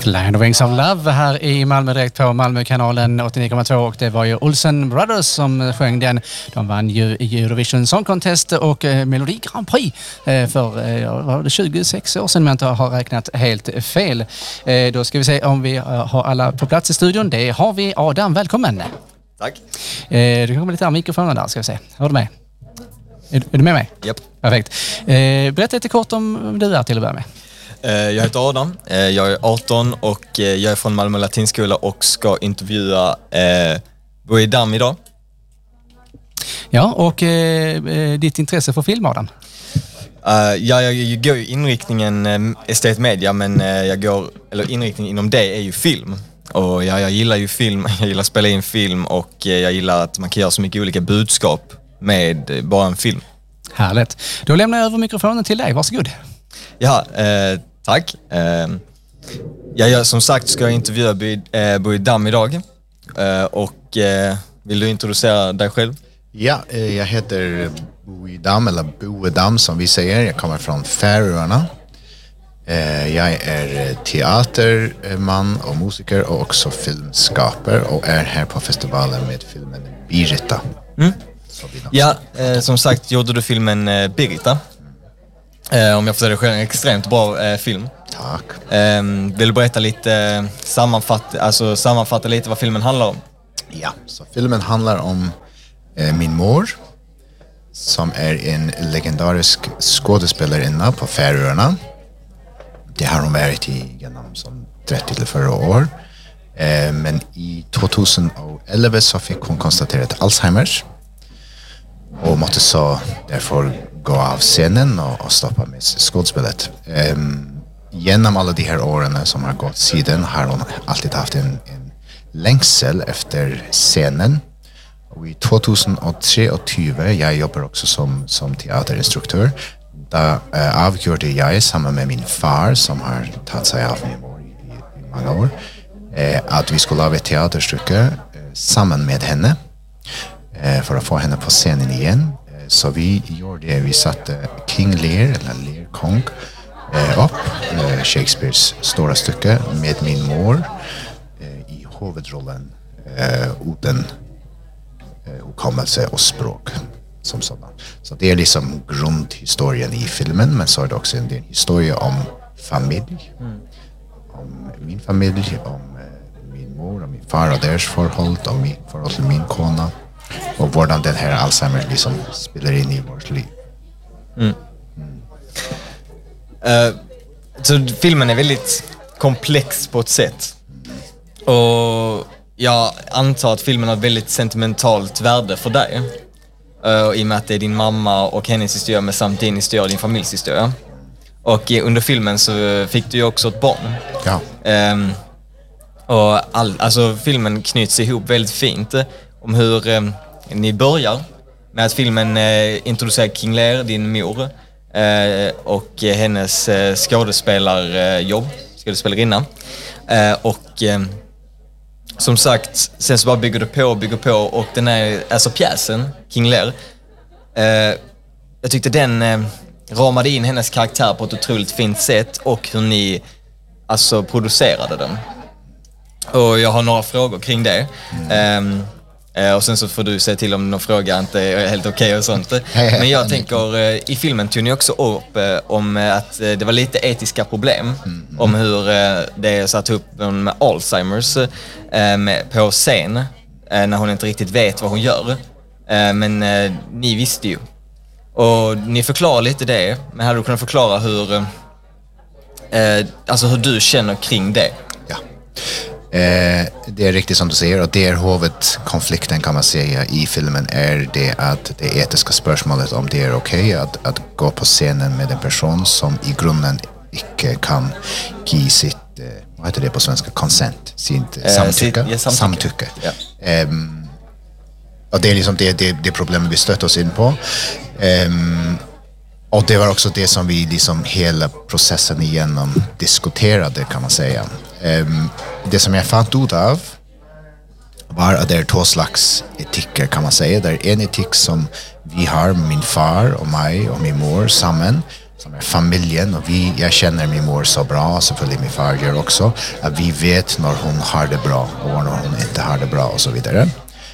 Land of Wings of Love här i Malmö direkt på Malmökanalen 89,2 och det var ju Olsen Brothers som sjöng den. De vann ju i Eurovision Song Contest och Melodi Grand Prix för 26 år sedan om jag inte har räknat helt fel. Då ska vi se om vi har alla på plats i studion. Det har vi. Adam, välkommen. Tack. Du kommer lite av mikrofonen där, ska vi se. Hör du med? Är du med mig? Japp. Perfekt. Berätta lite kort om du är till att börja med. Jag heter Adam, jag är 18 och jag är från Malmö Latinskola och ska intervjua Börje Damm idag. Ja, och ditt intresse för film, Adam? Jag går ju inriktningen estet media, men inriktningen inom det är ju film. Och jag gillar ju film, jag gillar att spela in film och jag gillar att man kan göra så mycket olika budskap med bara en film. Härligt. Då lämnar jag över mikrofonen till dig, varsågod. Ja, tack. Jag som sagt ska intervjua Börje Damm idag. Vill du introducera dig själv? Ja, jag heter Börje Damm, eller Börje Damm som vi säger. Jag kommer från Färöarna. Jag är teaterman och musiker och också filmskapare och är här på festivalen med filmen Birgitta. Mm. Ja, som sagt gjorde du filmen Birgitta. Om jag får säga det själv, en extremt bra film. Tack. Vill du berätta lite, sammanfatta lite vad filmen handlar om? Ja, så filmen handlar om min mor som är en legendarisk skådespelarinna på Färöarna. Det har hon varit genom som 30-40 år. Men i 2011 så fick hon konstaterat Alzheimers och måste så därför gå av scenen och stoppa med skådespelet. Genom alla de här åren som har gått sedan har hon alltid haft en längsel efter scenen. Och i 2023 jag jobbar också som teaterinstruktör. Då avgjorde jag samman med min far som har tagit sig av min mor i många år att vi skulle ha ett teaterstycke samman med henne för att få henne på scenen igen. Så vi gjorde det, vi satte King Lear, eller Lear Kong, upp, Shakespeares stora stycke med min mor i huvudrollen utan hukommelse och språk som sådan. Så det är liksom grundhistorien i filmen, men så är det också en del historia om familj, om min familj, om min mor och min far och deras förhåll, om min förhåll till min kona och hvordan den här Alzheimer liksom spelar in i vårt liv. Så filmen är väldigt komplex på ett sätt. Och jag antar att filmen har ett väldigt sentimentalt värde för dig. I och med att det är din mamma och hennes historia med samt din historia och din familjs historia. Och under filmen så fick du ju också ett barn. Ja. Alltså filmen knyts ihop väldigt fint om hur ni börjar med att filmen introducerar King Lear, din mor, och hennes skådespelarinna. Som sagt, sen så bara bygger på och den är, alltså pjäsen, King Lear, jag tyckte den ramade in hennes karaktär på ett otroligt fint sätt och hur ni alltså producerade den. Och jag har några frågor kring det. Och sen så får du säga till om någon fråga inte är helt okej och sånt. Men jag tänker, i filmen tog ni också upp om att det var lite etiska problem. Om hur det är satt upp med Alzheimers på scen när hon inte riktigt vet vad hon gör. Men ni visste ju. Och ni förklarar lite det. Men hade du kunnat förklara hur du känner kring det? Ja. Det är riktigt som du säger, och det är huvudkonflikten kan man säga i filmen är det att det etiska spörsmålet om det är okej att gå på scenen med en person som i grunden inte kan ge sitt, vad heter det på svenska, consent, sitt samtycke. Ja. Och det är liksom det problemet vi stött oss in på. Och det var också det som vi liksom hela processen igenom diskuterade kan man säga. Det som jag fann ut av var att det är två slags etiker kan man säga. Det är en etik som vi har, min far och mig och min mor samman, som är familjen, och jag känner min mor så bra, selvfølgelig min far gör också, att vi vet när hon har det bra och när hon inte har det bra och så vidare.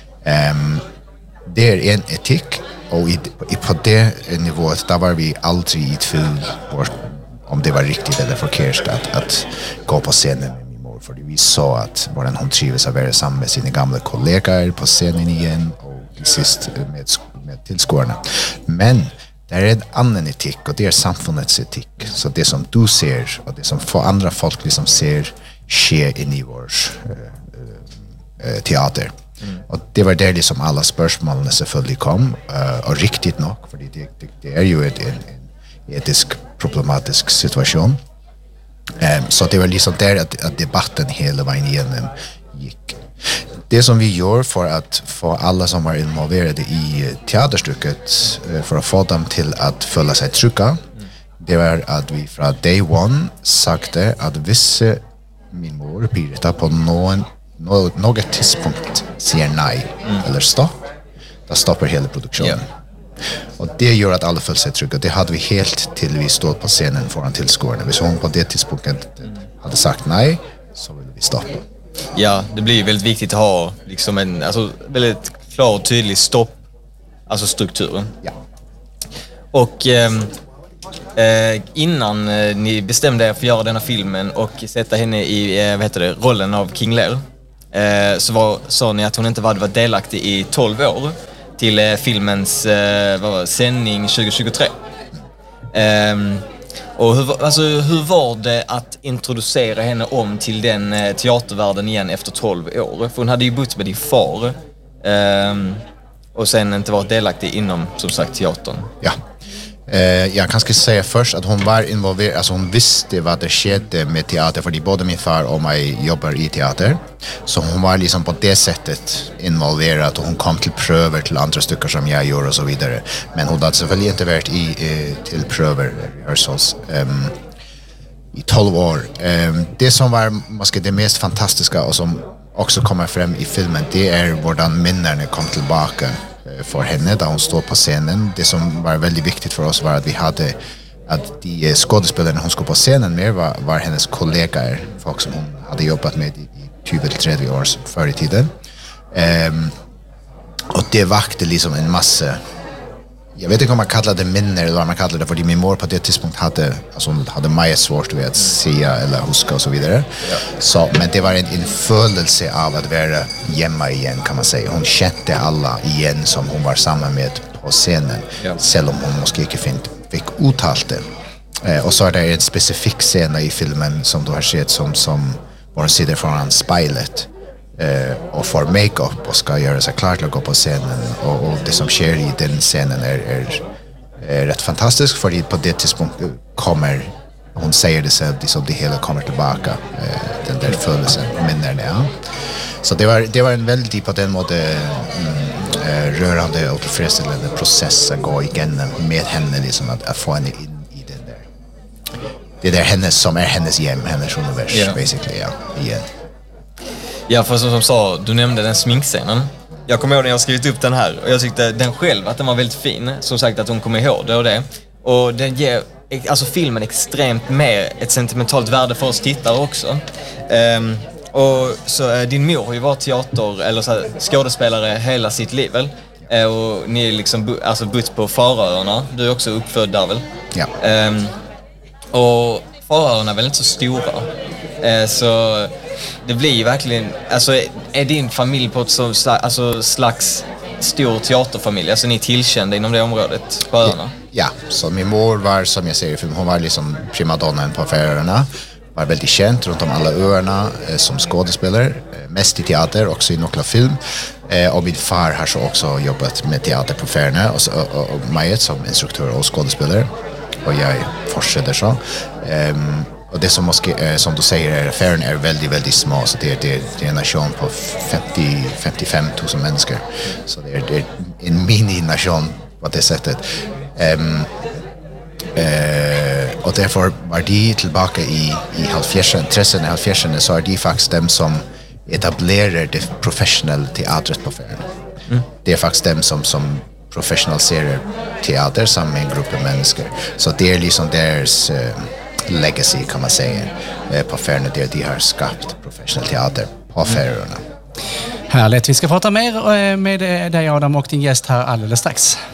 Det är en etik, och på det nivået där var vi aldrig i tvil om det var riktigt eller förkert att gå på scenen med min mor, för vi sa att hvordan hon trivs att vara samman med sina gamla kollegor på scenen igen och sist med tillskådarna. Men det är en annan etik, och det är samfundets etik. Så det som du ser och det som andra folk liksom ser ske in i vår teater. Och det var där liksom alla spörsmålen selvfølgelig kom, och riktigt nog, för det är ju en etisk problematisk situation. Så det var liksom där att debatten hela vägen igenom gick. Det som vi gör för att få alla som var involverade i teaterstycket, för att få dem till att följa sig trygga, det var att vi från day one sagte att vissa min mor Birgitta på något tidspunkt säger nej eller stopp, då stoppar hela produktionen. Yeah. Och det gör att alla följer sig trygga. Det hade vi helt till vi stod på scenen foran tillskådarna. Hvis hon på det tidspunktet hade sagt nej, så ville vi stoppa. Ja, det blir väldigt viktigt att ha liksom en väldigt klar och tydlig stopp, alltså strukturen. Ja. Och innan ni bestämde er för att göra denna filmen och sätta henne i rollen av King Lear, så sa ni att hon inte var delaktig i 12 år till filmens sändning 2023. Och hur var det att introducera henne om till den teatervärlden igen efter 12 år? För hon hade ju bott med din far och sen inte varit delaktig inom, som sagt, teatern. Ja. Jag kanske säga först att hon var involverad, alltså hon visste vad det skedde med teater, för både min far och mig jobbar i teater. Så hon var liksom på det sättet involverad, och hon kom till pröver till andra stycken som jag gör och så vidare. Men hon hade selvfølgelig inte varit till pröver, rehearsals, i 12 år. Det som var måske det mest fantastiska och som också kommer fram i filmen, det är hvordan minnerne kom tillbaka för henne där hon står på scenen. Det som var väldigt viktigt för oss var att vi hade att de skådespelarna hon skulle på scenen med var hennes kollegor, folk som hon hade jobbat med i 20-30 år förr i tiden. Och det vakte liksom en massa, jag vet inte om man kallar det minner eller vad man kallar det, för min mor på det tidspunkt hade mig svårt att se eller huska och så vidare. Ja. Så, men det var en födelse av att vara hemma igen, kan man säga. Hon kände alla igen som hon var samman med på scenen, selv om hon måske inte fick uttalt det. Och så är det en specifik scen i filmen som du har sett som var sitter foran spejlet och får make-up och ska göra sig klart att gå på scenen, och det som sker i den scenen är rätt fantastiskt, för på det tidspunktet kommer hon säger det så som det hela kommer tillbaka, den där födelsen minnerne. Ja. Så det var en väldigt på den måten rörande och tillfredsställande process att gå igenom med henne, liksom att få henne in i den där. Det där hennes som är hennes hem, hennes univers, basically, igen. Ja, för som sa, du nämnde den sminkscenen. Jag kommer ihåg när jag skrivit upp den här, och jag tyckte den själv att den var väldigt fin. Som sagt, att hon kommer ihåg det och det. Och den ger filmen extremt mer ett sentimentalt värde för oss tittare också. Och så din mor har ju varit teater eller skådespelare hela sitt liv väl? Och ni är liksom bott på Faröarna. Du är också uppfödd där väl? Ja. Och Faröarna är väl inte så stora. Så det blir ju verkligen, är din familj på ett slags stor teaterfamilj? Alltså ni är tillkända inom det området på öarna? Ja, så min mor var, som jag säger i filmen, hon var liksom primadonnan på Färöarna. Var väldigt känd runt om alla öarna som skådespelare, mest i teater, också i några film. Och min far har så också jobbat med teater på Färöarna, och mig som instruktör och skådespelare. Och jag fortsätter så. Och det som måske, som du säger, är Färöarna är väldigt, väldigt små, så det är en nation på 55 000 människor. Så det är en mini-nation på det sättet. Och därför var de tillbaka i 30-40, så är de faktiskt dem som etablerar det professionella teatret på Färöarna. Det är faktiskt dem som professionaliserar teater som en grupp av människor. Så det är liksom deras legacy kan man säga på Färöarna där de har skapat professionell teater på Färöarna. Härligt, vi ska prata mer med dig Adam och din gäst här alldeles strax.